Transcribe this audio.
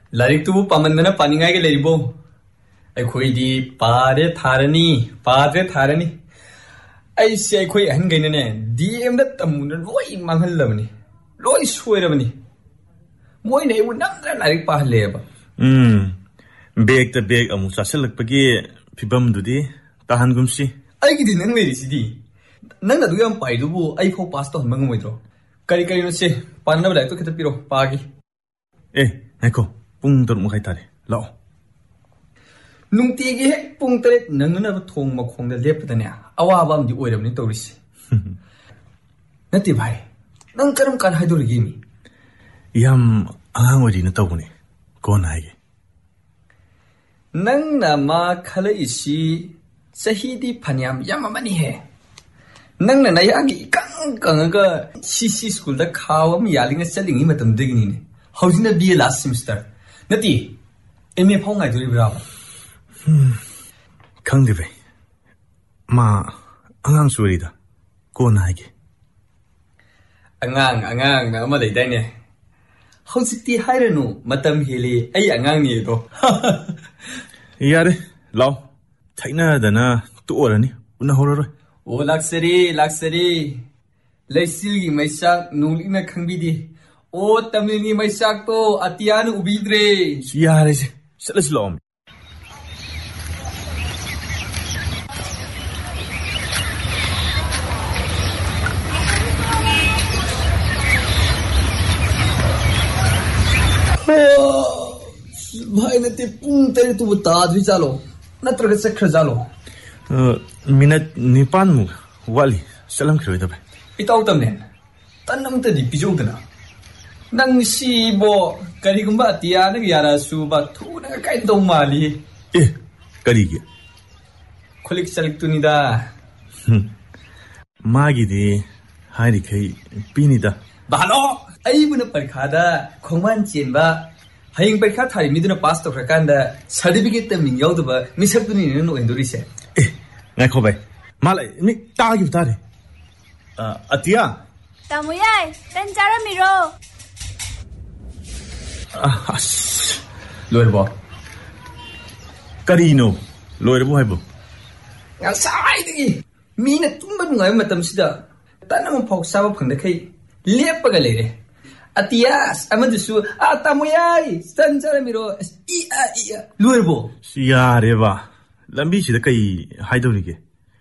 ꯂꯥꯏꯔꯤꯛꯇꯨꯕꯨ ꯄꯥꯃꯟꯗꯅ ꯄꯥꯅꯤꯡꯉꯥꯏꯒ ꯂꯩꯔꯤꯕꯣ? ꯑꯩꯈꯣꯏꯗꯤ ꯄꯥꯔꯦ ꯊꯥꯔꯅꯤ, ꯄꯥꯗ꯭ꯔꯦ ꯊꯥꯔꯅꯤ. ꯑꯩꯁꯦ ꯑꯩꯈꯣꯏ ꯑꯍꯟꯈꯩꯅꯅꯦ DMꯗ ꯇꯝꯃꯨꯅ ꯂꯣꯏ ꯃꯥꯡꯍꯜꯂꯕꯅꯤ. ꯂꯣꯏ ꯁꯣꯏꯔꯕꯅꯤ. ꯃꯣꯏꯅ ꯑꯩꯕꯨ ꯅꯝꯗꯅ ꯂꯥꯏꯔꯤꯛ ꯄꯥꯍꯜꯂꯦꯕ. ꯕꯦꯒꯇ ꯕꯦꯒ ꯑꯃꯨꯛ ꯆꯥꯁꯤꯜꯂꯛꯄꯒꯤ ꯐꯤꯕꯝꯗꯨꯗꯤ ꯇꯥꯍꯟꯒꯨꯝꯁꯤ. ꯑꯩꯒꯤꯗꯤ ꯅꯪ ꯂꯩꯔꯤꯁꯤꯗꯤ. ꯅꯪꯅ ꯑꯗꯨ ꯌꯥꯝ ꯄꯥꯏꯗꯨꯕꯨ ꯑꯩ ꯐꯥꯎ ꯄꯥꯁ ꯇꯧꯍꯟꯕ ꯉꯝꯃꯣꯏꯗ꯭ꯔꯣ? ꯀꯔꯤꯅꯣ ꯁꯦ, ꯄꯥꯅꯕ ꯂꯥꯏꯔꯤꯛꯇꯣ ꯈꯤꯇ ꯄꯤꯔꯣ, ꯄꯥꯒꯦ. ꯉꯥꯏꯈꯣ, ꯄꯨꯡ 7:30 ꯇꯥꯔꯦ. ꯂꯥꯛꯑꯣ. ꯅꯨꯡꯇꯤꯒꯤ ꯍꯦꯛ ꯄꯨꯡ 7 ꯅꯪꯅꯅꯕ ꯊꯣꯡ ꯃꯈꯣꯡꯗ ꯂꯦꯞꯄꯗꯅꯦ ꯑꯋꯥꯕ ꯑꯃꯗꯤ ꯑꯣꯏꯔꯕꯅꯤ ꯇꯧꯔꯤꯁꯦ. ꯅꯠꯇꯦ ꯚꯥꯏ, ꯅꯪ ꯀꯔꯝ ꯀꯥꯟ ꯍꯥꯏꯗꯣꯔꯤꯒꯦ ꯃꯤ? ꯌꯥꯝ ꯑꯉꯥꯡ ꯑꯣꯏꯔꯤꯅ ꯇꯧꯕꯅꯤ. ꯀꯣꯟꯅ ꯍꯥꯏꯒꯦ. ꯅꯪꯅ ꯃꯥ ꯈꯜꯂꯛꯏꯁꯤ ꯆꯍꯤꯗꯤ ꯐꯅꯌꯥꯝ ꯌꯥꯝꯃꯝꯃꯅꯤꯍꯦ. ꯅꯪꯅ ꯅꯌꯥꯒꯤ ꯏꯀꯪ ꯀꯪꯉꯒ CC ꯁ꯭ꯀꯨꯜꯗ ꯈꯥꯎ ꯑꯃ ꯌꯥꯜꯂꯤꯉꯩ ꯆꯠꯂꯤꯉꯩ ꯃꯇꯝꯗꯒꯤꯅꯤꯅꯦ. ꯍꯧꯖꯤꯛꯅ BA ꯂꯥꯁ ꯁꯦꯃꯤꯁꯇꯔ. ꯅꯠꯇꯦ, MA ꯐꯥꯎ ꯉꯥꯏꯗꯣꯔꯤꯕ꯭ꯔꯥꯕ? ꯈꯪꯗꯦ ꯚꯥꯏ. ꯃꯥ ꯑꯉꯥꯡꯁꯨ ꯑꯣꯏꯔꯤꯗ. ꯀꯣꯟꯅ ꯍꯥꯏꯒꯦ. ꯑꯉꯥꯡꯅ ꯑꯃ ꯂꯩꯗꯥꯏꯅꯦ. ꯍꯧꯖꯤꯛꯇꯤ ꯍꯥꯏꯔꯅꯨ, ꯃꯇꯝ ꯍꯦꯜꯂꯤ, ꯑꯩ ꯑꯉꯥꯡꯅꯤꯗꯣ. ꯌꯥꯔꯦ, ꯂꯥꯎ. ꯊꯩꯅꯗꯅ ꯇꯣꯛꯑꯔꯅꯤ. ꯎꯅꯍꯧꯔꯔꯣꯏ. ꯑꯣ, ꯂꯥꯛꯆꯔꯤ. ꯂꯩꯆꯤꯜꯒꯤ ꯃꯩꯆꯥꯛ ꯅꯣꯡꯂꯤꯛꯅ ꯈꯪꯕꯤꯗꯦ. ꯑꯣ, ꯇꯝꯅꯤꯜꯒꯤ ꯃꯩꯆꯥꯛꯇꯣ ꯑꯇꯤꯌꯥꯅ ꯎꯕꯤꯗ꯭ꯔꯦ. ꯌꯥꯔꯦꯁꯦ, ꯆꯠꯂꯁꯤ ꯂꯥꯛꯑꯣ. भाई नते पुंग तेरे तू तादरी चालो नत्रग चक्र चालो मिनट 9 मु वाली चलम खरोइदा भाई इताउ तमने तन्नमते दि पिजौदना नंग सिबो करिगुंबा अतिया नग यारा सुबा थुना काई दौ माली करिगे खुलिक चलिक तुनिदा मागिदि हारिखै पिनिदा बालो अइबुना परिखादा खोंमान चेनबा हयिंग परिखा थारी मिदुना पास तौखरकांदा certificate तमिंग याउदबा मिसक्तुनि none ओइंदोरिसे ngakho bai malai mi tagi tare atia tamuyai tan charamiro as loirbo karino loirbo haibo ngasai digi mina tumba nungai matam sida tanam phok saba phangda khai lepaga leire atias amadusu tamuyai tan charamiro i loirbo yare ba lambi sida kai haidorige